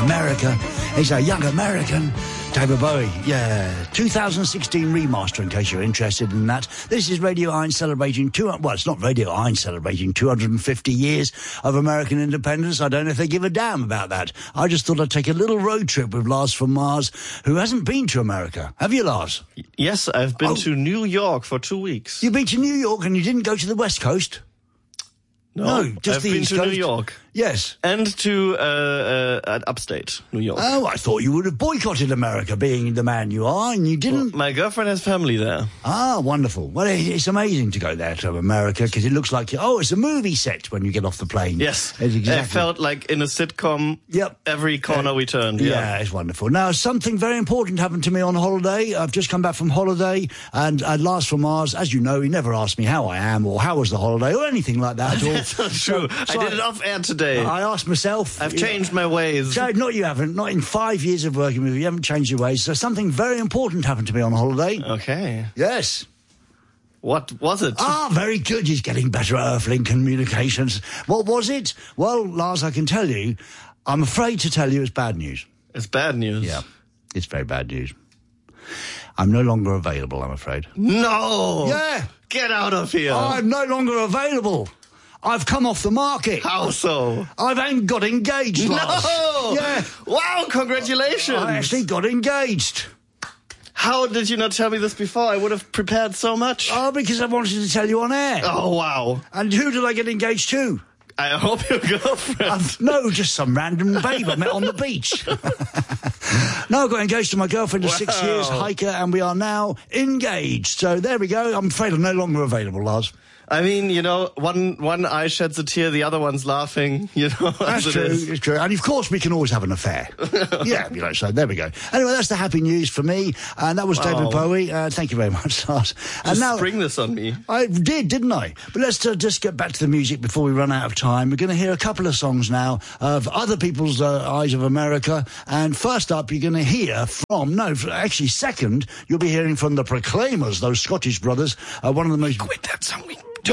America. He's a young American. David Bowie, yeah. 2016 remaster, in case you're interested in that. This is Radio 1 celebrating it's not Radio 1 celebrating 250 years of American independence. I don't know if they give a damn about that. I just thought I'd take a little road trip with Lars from Mars, who hasn't been to America. Have you, Lars? Yes, I've been to New York for 2 weeks. You've been to New York and you didn't go to the West Coast? No, just I've the been East to Coast. New York. Yes. And to upstate New York. Oh, I thought you would have boycotted America, being the man you are, and you didn't. Well, my girlfriend has family there. Ah, wonderful. Well, it's amazing to go there to America, because it looks like, it's a movie set when you get off the plane. Yes. Exactly. It felt like in a sitcom. Yep. Every corner we turned. Yeah, it's wonderful. Now, something very important happened to me on holiday. I've just come back from holiday, and Lars from Mars, as you know, he never asked me how I am, or how was the holiday, or anything like that at all. That's not true. I did it off air today. I asked myself. I've changed my ways. So, not you haven't. Not in 5 years of working with you. You haven't changed your ways. So something very important happened to me on holiday. Okay. Yes. What was it? Very good. He's getting better at Earthlink communications. What was it? Well, Lars, I can tell you. I'm afraid to tell you it's bad news. It's bad news? Yeah. It's very bad news. I'm no longer available, I'm afraid. No! Yeah! Get out of here! I'm no longer available. I've come off the market. How so? I've got engaged, Lars. No! Yeah. Wow, congratulations! I actually got engaged. How did you not tell me this before? I would have prepared so much. Oh, because I wanted to tell you on air. Oh, wow. And who did I get engaged to? I hope your girlfriend. No, just some random babe I met on the beach. No, I got engaged to my girlfriend of 6 years, Heike, and we are now engaged. So there we go. I'm afraid I'm no longer available, Lars. I mean, one eye sheds a tear, the other one's laughing, That's true, it's true. And of course we can always have an affair. Yeah, so there we go. Anyway, that's the happy news for me. And that was David Bowie. Thank you very much, Lars. And just now, spring this on me. I did, didn't I? But let's just get back to the music before we run out of time. We're going to hear a couple of songs now of other people's Eyes of America. And first up, you're going to hear second, you'll be hearing from the Proclaimers, those Scottish brothers. One of the most... Quit that song.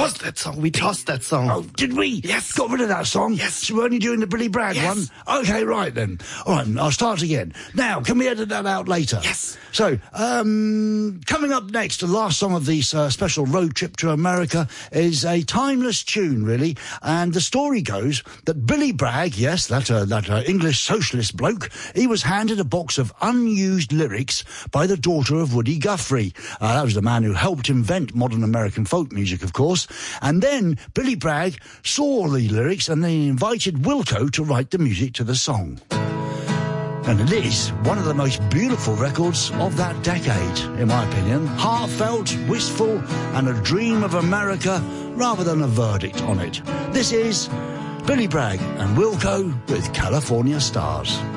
We tossed that song. Oh, did we? Yes. Got rid of that song? Yes. So we're only doing the Billy Bragg one? Okay, right then. All right, I'll start again. Now, can we edit that out later? Yes. So, coming up next, the last song of this special road trip to America is a timeless tune, really. And the story goes that Billy Bragg, yes, that English socialist bloke, he was handed a box of unused lyrics by the daughter of Woody Guthrie. That was the man who helped invent modern American folk music, of course. And then Billy Bragg saw the lyrics and then invited Wilco to write the music to the song. And it is one of the most beautiful records of that decade, in my opinion. Heartfelt, wistful, and a dream of America rather than a verdict on it. This is Billy Bragg and Wilco with California Stars.